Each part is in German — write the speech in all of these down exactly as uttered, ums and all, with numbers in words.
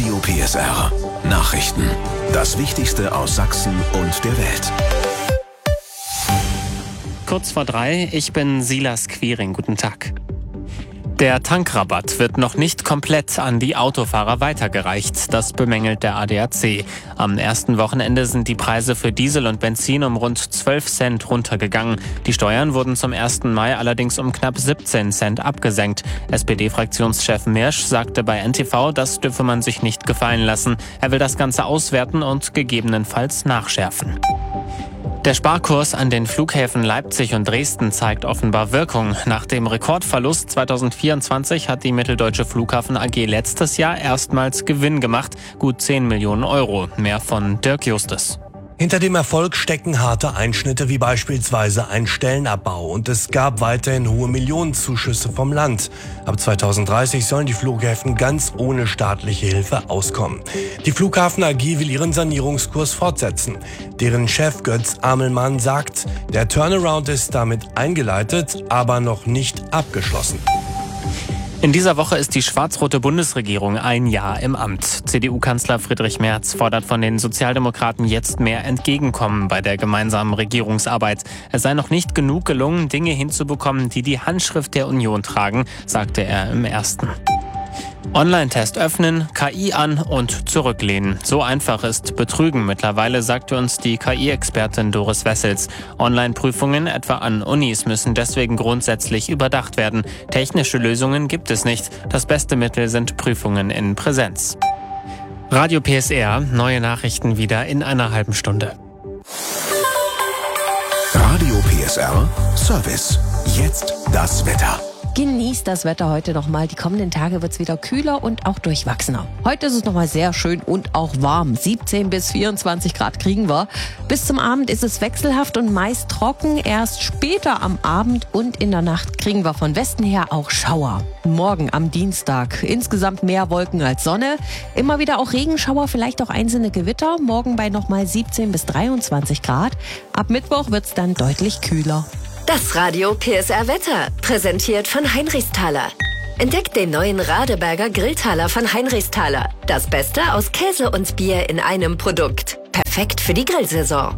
Radio P S R. Nachrichten. Das Wichtigste aus Sachsen und der Welt. Kurz vor drei, ich bin Silas Quiring. Guten Tag. Der Tankrabatt wird noch nicht komplett an die Autofahrer weitergereicht. Das bemängelt der A D A C. Am ersten Wochenende sind die Preise für Diesel und Benzin um rund zwölf Cent runtergegangen. Die Steuern wurden zum ersten Mai allerdings um knapp siebzehn Cent abgesenkt. S P D-Fraktionschef Mirsch sagte bei N T V, das dürfe man sich nicht gefallen lassen. Er will das Ganze auswerten und gegebenenfalls nachschärfen. Der Sparkurs an den Flughäfen Leipzig und Dresden zeigt offenbar Wirkung. Nach dem Rekordverlust zweitausendvierundzwanzig hat die Mitteldeutsche Flughafen A G letztes Jahr erstmals Gewinn gemacht. Gut zehn Millionen Euro. Mehr von Dirk Justus. Hinter dem Erfolg stecken harte Einschnitte wie beispielsweise ein Stellenabbau und es gab weiterhin hohe Millionenzuschüsse vom Land. Ab zweitausenddreißig sollen die Flughäfen ganz ohne staatliche Hilfe auskommen. Die Flughafen A G will ihren Sanierungskurs fortsetzen. Deren Chef Götz Amelmann sagt, der Turnaround ist damit eingeleitet, aber noch nicht abgeschlossen. In dieser Woche ist die schwarz-rote Bundesregierung ein Jahr im Amt. C D U-Kanzler Friedrich Merz fordert von den Sozialdemokraten jetzt mehr Entgegenkommen bei der gemeinsamen Regierungsarbeit. Es sei noch nicht genug gelungen, Dinge hinzubekommen, die die Handschrift der Union tragen, sagte er im ersten. Online-Test öffnen, K I an und zurücklehnen. So einfach ist Betrügen mittlerweile, sagte uns die K I-Expertin Doris Wessels. Online-Prüfungen etwa an Unis müssen deswegen grundsätzlich überdacht werden. Technische Lösungen gibt es nicht. Das beste Mittel sind Prüfungen in Präsenz. Radio P S R, neue Nachrichten wieder in einer halben Stunde. Radio P S R Service. Jetzt das Wetter. Genießt das Wetter heute nochmal. Die kommenden Tage wird es wieder kühler und auch durchwachsener. Heute ist es nochmal sehr schön und auch warm. siebzehn bis vierundzwanzig Grad kriegen wir. Bis zum Abend ist es wechselhaft und meist trocken. Erst später am Abend und in der Nacht kriegen wir von Westen her auch Schauer. Morgen am Dienstag insgesamt mehr Wolken als Sonne. Immer wieder auch Regenschauer, vielleicht auch einzelne Gewitter. Morgen bei nochmal siebzehn bis dreiundzwanzig Grad. Ab Mittwoch wird es dann deutlich kühler. Das Radio P S R Wetter, präsentiert von Heinrichsthaler. Entdeckt den neuen Radeberger Grilltaler von Heinrichsthaler. Das Beste aus Käse und Bier in einem Produkt. Perfekt für die Grillsaison.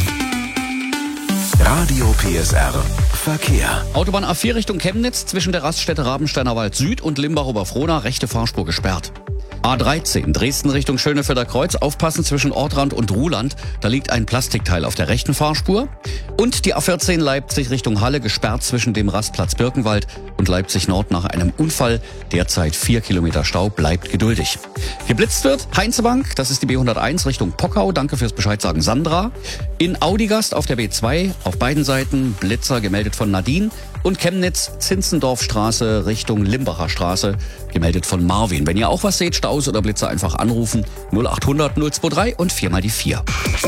Radio P S R Verkehr. Autobahn A vier Richtung Chemnitz zwischen der Raststätte Rabensteiner Wald Süd und Limbach-Oberfrohna, rechte Fahrspur gesperrt. A dreizehn, Dresden Richtung Schönefelder Kreuz, aufpassen zwischen Ortrand und Ruhland, da liegt ein Plastikteil auf der rechten Fahrspur. Und die A vierzehn Leipzig Richtung Halle, gesperrt zwischen dem Rastplatz Birkenwald und Leipzig Nord nach einem Unfall. Derzeit vier Kilometer Stau, bleibt geduldig. Geblitzt wird Heinzebank, das ist die B hunderteins Richtung Pockau, danke fürs Bescheid sagen Sandra. In Audigast auf der B zwei, auf beiden Seiten Blitzer, gemeldet von Nadine. Und Chemnitz, Zinzendorfstraße Richtung Limbacher Straße, gemeldet von Marvin. Wenn ihr auch was seht, Staus oder Blitzer, einfach anrufen. null achthundert null zweiundzwanzig und vier mal die vier.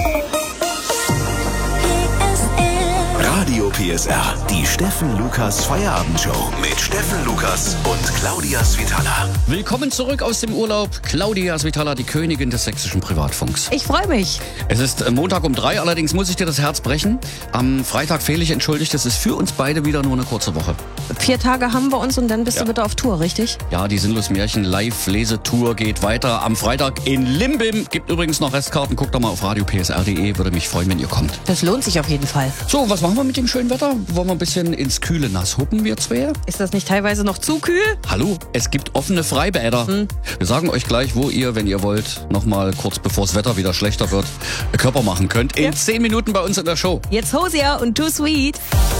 Radio P S R, die Steffen Lukas Feierabendshow mit Steffen Lukas und Claudia Svitala. Willkommen zurück aus dem Urlaub. Claudia Svitala, die Königin des sächsischen Privatfunks. Ich freue mich. Es ist Montag um drei, allerdings muss ich dir das Herz brechen. Am Freitag fehle ich, entschuldigt, es ist für uns beide wieder nur eine kurze Woche. Vier Tage haben wir uns und dann bist Ja. du wieder auf Tour, richtig? Ja, die Sinnlos Märchen Live-Lesetour geht weiter am Freitag in Limbim. Gibt übrigens noch Restkarten, guckt doch mal auf radio p s r punkt d e, würde mich freuen, wenn ihr kommt. Das lohnt sich auf jeden Fall. So, was machen wir mit dem schönen Wetter? Wollen wir ein bisschen ins kühle Nass huppen, wir zwei? Ist das nicht teilweise noch zu kühl? Hallo, es gibt offene Freibäder. Hm. Wir sagen euch gleich, wo ihr, wenn ihr wollt, nochmal kurz bevor das Wetter wieder schlechter wird, Körper machen könnt. In Ja. zehn Minuten bei uns in der Show. Jetzt Hosier und Too Sweet.